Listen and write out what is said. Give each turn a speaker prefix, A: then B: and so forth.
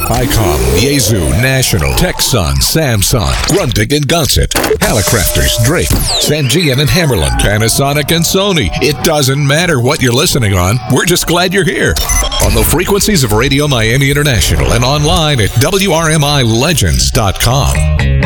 A: ICOM, Yaesu, National, Texan, Samsung, Grundig and Gunset, Hallicrafters, Drake, Sangean and Hammerland, Panasonic and Sony. It doesn't matter what you're listening on. We're just glad you're here. On the frequencies of Radio Miami International and online at WRMILegends.com.